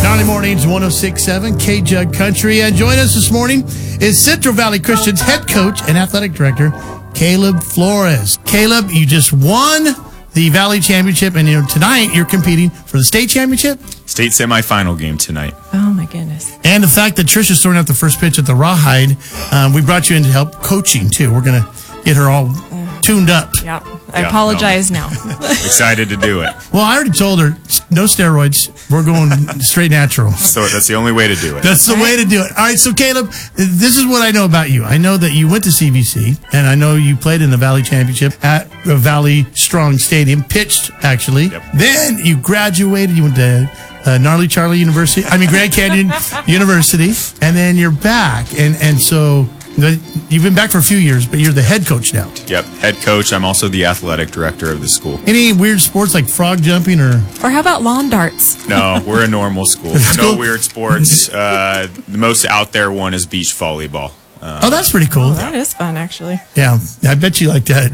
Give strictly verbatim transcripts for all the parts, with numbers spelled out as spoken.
Valley Mornings, one oh six point seven K-Jug Country. And join us this morning is Central Valley Christian's head coach and athletic director, Caleb Flores. Caleb, you just won the Valley Championship, and you know, tonight you're competing for the state championship? State semifinal game tonight. Oh, my goodness. And the fact that Trisha's throwing out the first pitch at the Rawhide, um, we brought you in to help coaching, too. We're going to get her all tuned up. Yeah. I Yeah, apologize no. now. Excited to do it. Well, I already told her, no steroids. We're going straight natural. So that's the only way to do it. That's the way to do it. All right, so Caleb, this is what I know about you. I know that you went to C V C, and I know you played in the Valley Championship at the Valley Strong Stadium, pitched, actually. Yep. Then you graduated. You went to uh, Gnarly Charlie University, I mean, Grand Canyon University, and then you're back. And, and so you've been back for a few years, but you're the head coach now. Yep, head coach. I'm also the athletic director of the school. Any weird sports like frog jumping or... Or how about lawn darts? No, we're a normal school. No weird sports. Uh, the most out there one is beach volleyball. Uh, oh, that's pretty cool. Oh, that is fun, actually. Yeah, I bet you like that.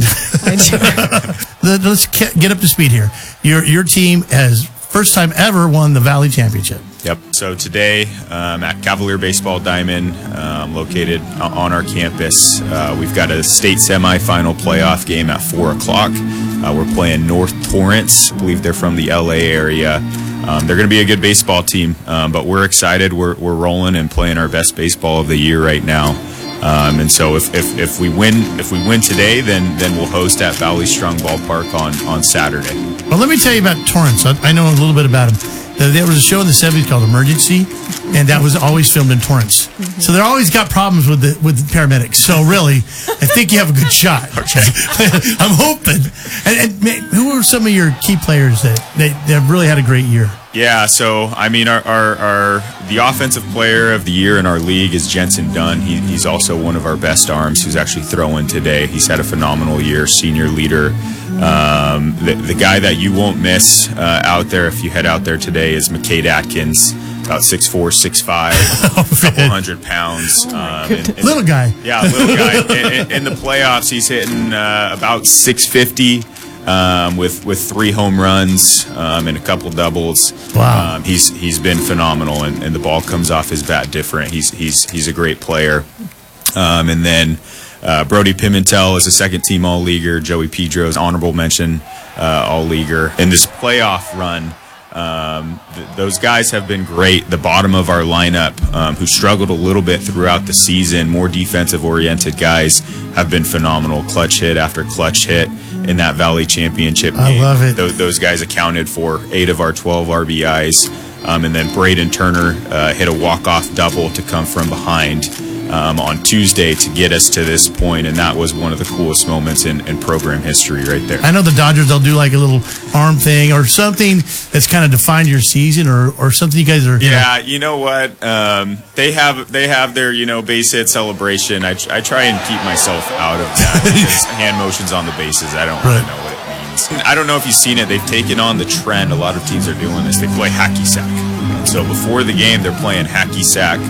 I do. Let's get up to speed here. Your your team has first time ever won the Valley Championship. Yep. So today um, at Cavalier Baseball Diamond, um, located on our campus, uh, we've got a state semifinal playoff game at four o'clock. Uh, we're playing North Torrance. I believe they're from the L A area. Um, they're going to be a good baseball team, um, but we're excited. We're we're rolling and playing our best baseball of the year right now. Um, and so if, if, if we win if we win today, then then we'll host at Valley Strong Ballpark on, on Saturday. Well, let me tell you about Torrance. I, I know a little bit about him. There was a show in the seventies called Emergency, and that was always filmed in Torrance. Mm-hmm. So they're always got problems with the with the paramedics. So really, I think you have a good shot. Okay. I'm hoping. And, and man, who are some of your key players that, that, that have really had a great year? Yeah, so I mean, our, our, our the offensive player of the year in our league is Jensen Dunn. He, he's also one of our best arms, who's actually throwing today. He's had a phenomenal year, senior leader. Um, the, the guy that you won't miss uh, out there if you head out there today is McCade Atkins, about six four, six five, oh, a couple hundred pounds. Um, and, and, little guy. Yeah, little guy. in, in the playoffs, he's hitting uh, about six fifty. Um, with with three home runs um, and a couple doubles. Wow. Um, he's he's been phenomenal, and, and the ball comes off his bat different. He's he's he's a great player. Um, and then uh, Brody Pimentel is a second team all leaguer. Joey Pedro's honorable mention uh, all leaguer. In this playoff run, um, th- those guys have been great. The bottom of our lineup, um, who struggled a little bit throughout the season, more defensive oriented guys, have been phenomenal. Clutch hit after clutch hit in that Valley Championship game. I love it. Those, those guys accounted for eight of our twelve R B Is. Um, and then Braden Turner uh, hit a walk-off double to come from behind um, on Tuesday to get us to this point, and that was one of the coolest moments in, in program history right there. I know the Dodgers, they'll do like a little arm thing or something that's kind of defined your season, or, or something you guys are... Yeah, you know what? Um, they have they have their, you know, base hit celebration. I, I try and keep myself out of that because hand motions on the bases, I don't really Right. know what it means. I don't know if you've seen it. They've taken on the trend. A lot of teams are doing this. They play hacky sack. So before the game, they're playing hacky sack.